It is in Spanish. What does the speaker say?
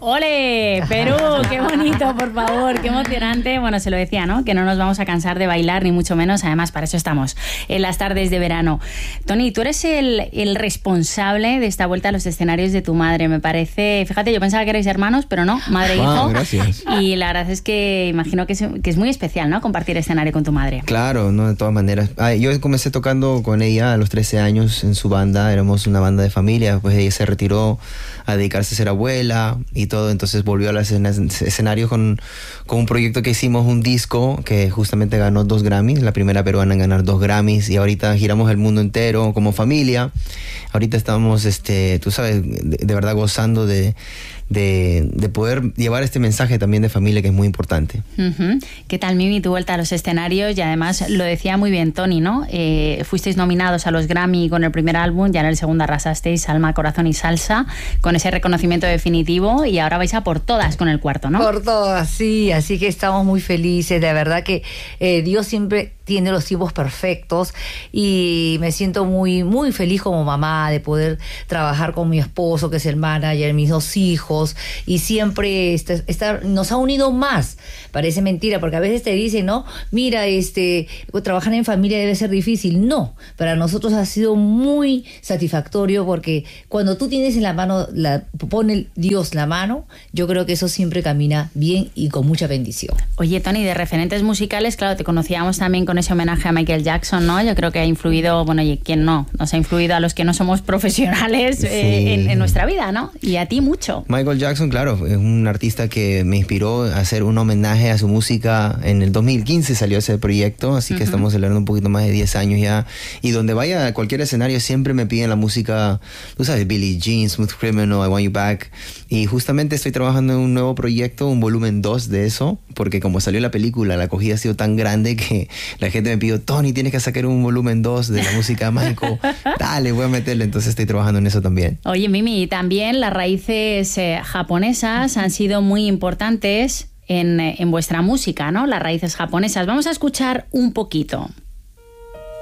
¡Ole! Perú, qué bonito, por favor, qué emocionante. Bueno, se lo decía, ¿no? Que no nos vamos a cansar de bailar, ni mucho menos. Además, para eso estamos en las tardes de verano. Tony, tú eres el responsable de esta vuelta a los escenarios de tu madre, me parece. Fíjate, yo pensaba que erais hermanos, pero no, madre e hijo. Gracias. Y la verdad es que imagino que es muy especial, ¿no? Compartir escenario con tu madre. Claro, no, de todas maneras. Yo comencé tocando con ella a los 13 años en su banda. Éramos una banda de familia. Después ella se retiró a dedicarse a ser abuela y todo. Entonces volvió a los escenarios con un proyecto que hicimos, un disco que justamente ganó 2 Grammys. La primera peruana en ganar 2 Grammys. Y ahorita giramos el mundo entero como familia. Ahorita estamos, tú sabes, de verdad gozando de poder llevar este mensaje también de familia, que es muy importante. Uh-huh. ¿Qué tal, Mimi, tu vuelta a los escenarios? Y además lo decía muy bien Tony, ¿no? Fuisteis nominados a los Grammy con el primer álbum, ya en el segundo arrasasteis Alma, Corazón y Salsa, con ese reconocimiento definitivo, y ahora vais a por todas con el cuarto, ¿no? Por todas, sí, así que estamos muy felices, de verdad que Dios siempre tiene los tiempos perfectos y me siento muy, muy feliz como mamá de poder trabajar con mi esposo, que es el manager, mis 2 hijos, y siempre nos ha unido más. Parece mentira, porque a veces te dicen, ¿no? Mira, trabajar en familia debe ser difícil. No, para nosotros ha sido muy satisfactorio, porque cuando tú tienes en la mano, pone Dios la mano, yo creo que eso siempre camina bien y con mucha bendición. Oye, Tony, de referentes musicales, claro, te conocíamos también con ese homenaje a Michael Jackson, ¿no? Yo creo que ha influido, bueno, y quién no, nos ha influido a los que no somos profesionales, sí, en nuestra vida, ¿no? Y a ti mucho. Michael Jackson, claro, es un artista que me inspiró a hacer un homenaje a su música. En el 2015 salió ese proyecto, así que estamos celebrando un poquito más de 10 años ya. Y donde vaya a cualquier escenario siempre me piden la música, tú sabes, Billie Jean, Smooth Criminal, I Want You Back. Y justamente estoy trabajando en un nuevo proyecto, un volumen 2 de eso, porque como salió la película, la acogida ha sido tan grande que la gente me pidió, Tony, tienes que sacar un volumen 2 de la música de Michael. Dale, voy a meterle. Entonces estoy trabajando en eso también. Oye, Mimi, también las raíces japonesas han sido muy importantes en vuestra música, ¿no? Las raíces japonesas. Vamos a escuchar un poquito.